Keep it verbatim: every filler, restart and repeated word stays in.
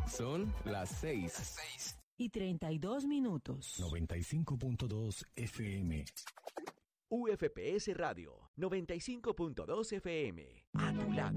Son las seis. Las seis. Y treinta y dos minutos. noventa y cinco punto dos F M. U F P S Radio, noventa y cinco punto dos F M. A tu lado.